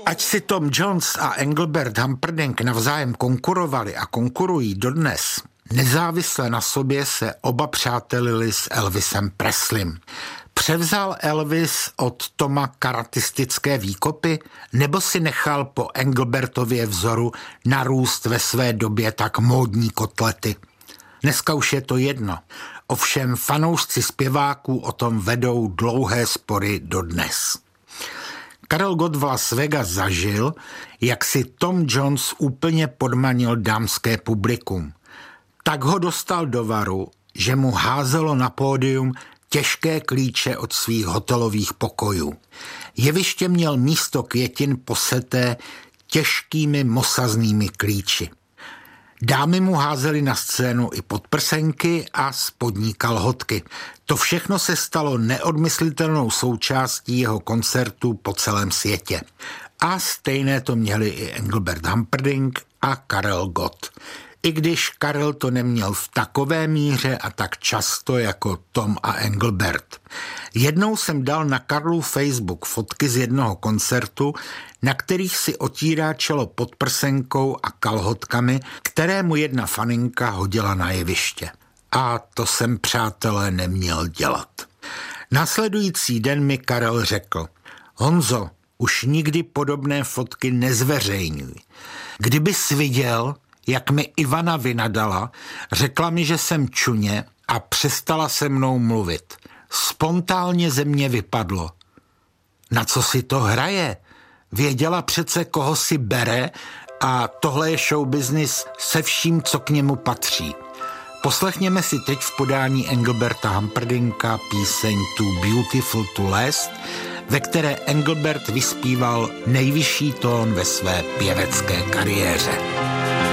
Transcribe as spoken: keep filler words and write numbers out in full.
Ať si Tom Jones a Engelbert Humperdinck navzájem konkurovali a konkurují dodnes, nezávisle na sobě se oba přátelili s Elvisem Presleym. Převzal Elvis od Toma karatistické výkopy, nebo si nechal po Engelbertově vzoru narůst ve své době tak módní kotlety? Dneska už je to jedno. Ovšem fanoušci zpěváků o tom vedou dlouhé spory dodnes. Karel Gott v Las Vegas zažil, jak si Tom Jones úplně podmanil dámské publikum. Tak ho dostal do varu, že mu házelo na pódium těžké klíče od svých hotelových pokojů. Jeviště měl místo květin poseté těžkými mosaznými klíči. Dámy mu házely na scénu i podprsenky a spodní kalhotky. To všechno se stalo neodmyslitelnou součástí jeho koncertů po celém světě. A stejné to měli i Engelbert Humperdinck a Karel Gott. I když Karel to neměl v takové míře a tak často jako Tom a Engelbert. Jednou jsem dal na Karlův Facebook fotky z jednoho koncertu, na kterých si otírá čelo podprsenkou a kalhotkami, které mu jedna faninka hodila na jeviště. A to jsem, přátelé, neměl dělat. Následující den mi Karel řekl: Honzo, už nikdy podobné fotky nezveřejňuj. Kdybys viděl, jak mi Ivana vynadala, řekla mi, že jsem čuně a přestala se mnou mluvit. Spontánně ze mě vypadlo: na co si to hraje? Věděla přece, koho si bere, a tohle je show business se vším, co k němu patří. Poslechněme si teď v podání Engelberta Humperdincka píseň Too Beautiful to Last, ve které Engelbert vyspíval nejvyšší tón ve své pěvecké kariéře.